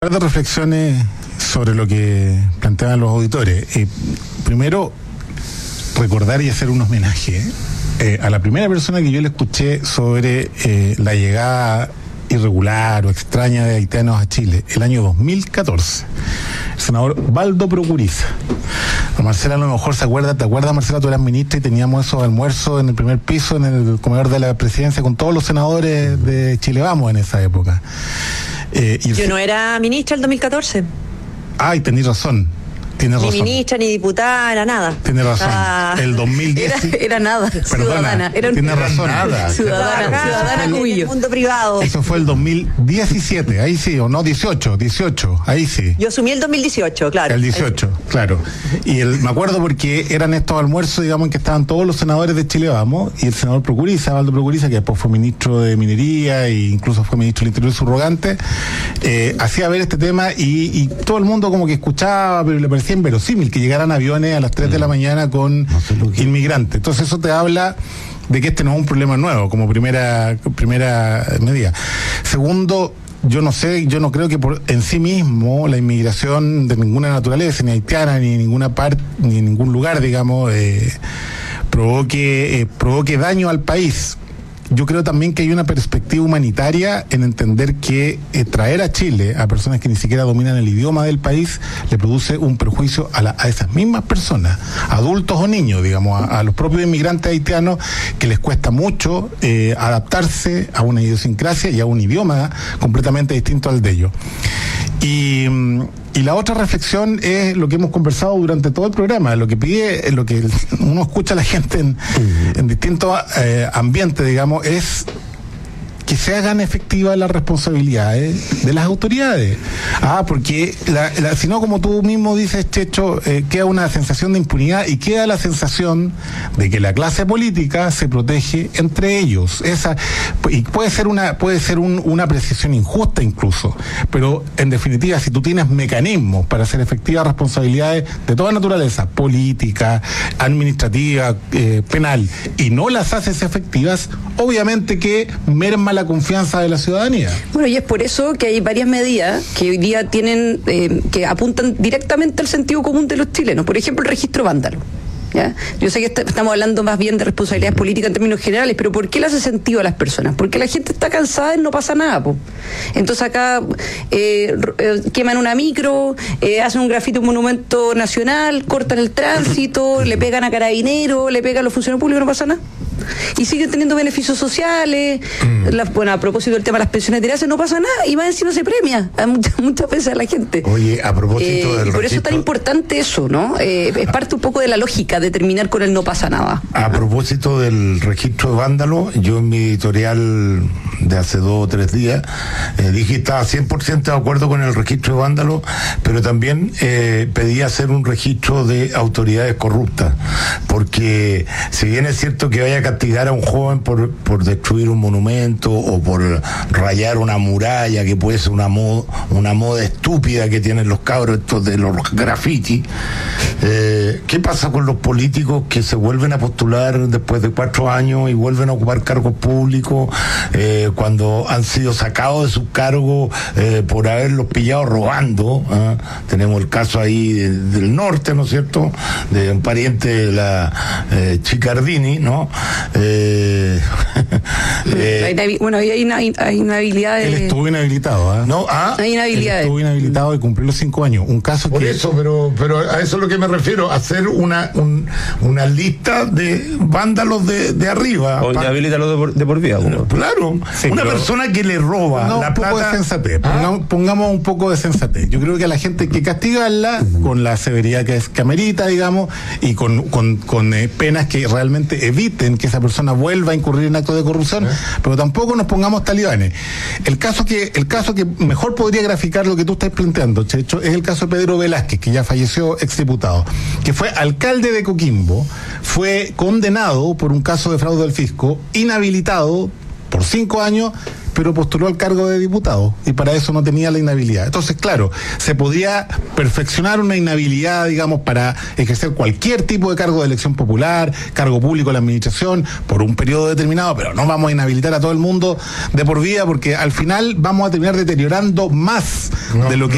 par de reflexiones sobre lo que planteaban los auditores. Primero, recordar y hacer un homenaje a la primera persona que yo le escuché sobre la llegada irregular o extraña de haitianos a Chile, el año 2014. El senador Baldo Procuriza. Marcela a lo mejor ¿te acuerdas, Marcela? Tú eras ministra y teníamos esos almuerzos en el primer piso, en el comedor de la presidencia, con todos los senadores de Chile Vamos en esa época. Yo no era ministra el 2014. Ay, tenés razón. Tienes razón. Ni ministra, ni diputada, era nada. Tienes razón. El 2010. Era nada. Perdona, tienes razón. Nada. Ciudadana Cubillo. Mundo privado. Eso fue el 2017, ahí sí, o no, 18, ahí sí. Yo asumí el 2018, claro. El 18, claro. Y me acuerdo porque eran estos almuerzos, digamos, en que estaban todos los senadores de Chile Vamos, y el senador Procuriza, Baldo Procuriza, que después fue ministro de Minería e incluso fue ministro del Interior subrogante, hacía ver este tema y todo el mundo como que escuchaba, pero le parecía inverosímil que llegaran aviones a las 3 de la mañana con inmigrantes. Entonces eso te habla de que este no es un problema nuevo, como primera medida. Segundo, yo no creo que en sí mismo la inmigración de ninguna naturaleza, ni haitiana, ni en ninguna parte, ni en ningún lugar, digamos, provoque daño al país. Yo creo también que hay una perspectiva humanitaria en entender que traer a Chile a personas que ni siquiera dominan el idioma del país le produce un perjuicio a esas mismas personas, adultos o niños, digamos, a los propios inmigrantes haitianos, que les cuesta mucho adaptarse a una idiosincrasia y a un idioma completamente distinto al de ellos. Y la otra reflexión es lo que hemos conversado durante todo el programa, lo que uno escucha a la gente en distintos ambientes, digamos, es que se hagan efectivas las responsabilidades de las autoridades. Porque si no, como tú mismo dices, Checho, queda una sensación de impunidad y queda la sensación de que la clase política se protege entre ellos. Y puede ser una apreciación injusta incluso, pero en definitiva, si tú tienes mecanismos para hacer efectivas responsabilidades de toda naturaleza, política, administrativa, penal, y no las haces efectivas, obviamente que merma la confianza de la ciudadanía. Bueno, y es por eso que hay varias medidas que hoy día tienen, que apuntan directamente al sentido común de los chilenos. Por ejemplo, el registro vándalo. ¿Ya? Yo sé que estamos hablando más bien de responsabilidades políticas en términos generales, pero ¿por qué le hace sentido a las personas? Porque la gente está cansada y no pasa nada, po. Entonces acá queman una micro, hacen un grafito en un monumento nacional, cortan el tránsito, le pegan a carabineros, le pegan a los funcionarios públicos, no pasa nada. Y siguen teniendo beneficios sociales. Bueno, a propósito del tema de las pensiones de no pasa nada, y más encima se premia muchas veces a la gente. Oye, a propósito del por eso es tan importante eso, ¿no? Es parte un poco de la lógica de terminar con el no pasa nada. A propósito del registro de vándalos, yo en mi editorial de hace 2 o 3 días dije que estaba 100% de acuerdo con el registro de vándalos, pero también pedí hacer un registro de autoridades corruptas, porque si bien es cierto que vaya a castigar a un joven por destruir un monumento o por rayar una muralla, que puede ser una moda estúpida que tienen los cabros estos de los graffiti, ¿qué pasa con los políticos que se vuelven a postular después de 4 años y vuelven a ocupar cargos públicos cuando han sido sacados de sus cargos por haberlos pillado robando? Tenemos el caso ahí del norte, ¿no es cierto?, de un pariente de la Chicardini, ¿no? Bueno, hay inhabilidad. Él estuvo inhabilitado, ¿no? Hay inhabilidad. Él estuvo inhabilitado y cumplió los 5 años. Un caso por que... eso, pero a eso es lo que me refiero, hacer una lista de vándalos de arriba. O inhabilitarlo de por vida. Claro, sí, una persona que le roba la plata. Un poco de sensatez. Pongamos un poco de sensatez. Yo creo que a la gente hay que castigarla con la severidad que amerita, digamos, y con penas que realmente eviten que esa persona vuelva a incurrir en actos de corrupción, pero tampoco nos pongamos talibanes. El caso que mejor podría graficar lo que tú estás planteando, Checho, es el caso de Pedro Velázquez, que ya falleció, exdiputado, que fue alcalde de Coquimbo, fue condenado por un caso de fraude al fisco, inhabilitado por 5 años, pero postuló al cargo de diputado y para eso no tenía la inhabilidad. Entonces, claro, se podría perfeccionar una inhabilidad, digamos, para ejercer cualquier tipo de cargo de elección popular, cargo público en la administración, por un periodo determinado, pero no vamos a inhabilitar a todo el mundo de por vida, porque al final vamos a terminar deteriorando más de lo que